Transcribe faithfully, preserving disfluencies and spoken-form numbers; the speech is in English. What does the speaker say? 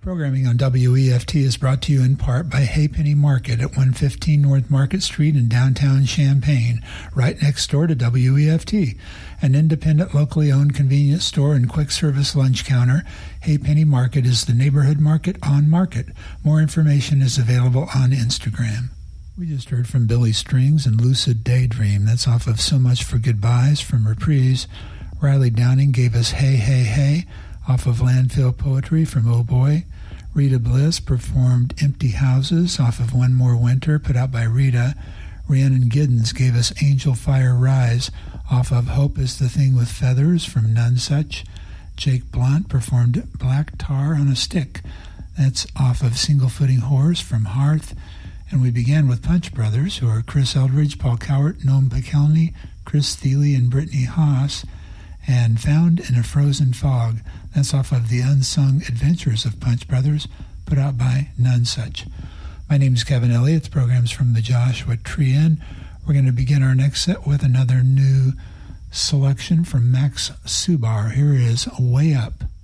Programming on W E F T is brought to you in part by Haypenny Market at one fifteen North Market Street in downtown Champaign, right next door to W E F T. An independent, locally owned convenience store and quick-service lunch counter, Haypenny Market is the neighborhood market on Market. More information is available on Instagram. We just heard from Billy Strings and Lucid Daydream. That's off of So Much for Goodbyes from Reprise. Riley Downing gave us Hey, Hey, Hey off of Landfill Poetry from Oh Boy. Rita Bliss performed Empty Houses off of One More Winter, put out by Rita. Rhiannon Giddens gave us Angel Fire Rise off of Hope is the Thing with Feathers from None Such. Jake Blunt performed Black Tar on a Stick. That's off of Single Footing Horse from Hearth. And we began with Punch Brothers, who are Chris Eldridge, Paul Cowart, Noam Pikelny, Chris Thiele, and Brittany Haas, and Found in a Frozen Fog. That's off of The Unsung Adventures of Punch Brothers, put out by None Such. My name is Kevin Elliott. The program's from the Joshua Tree Inn. We're going to begin our next set with another new selection from Max Subar. Here is Way Up.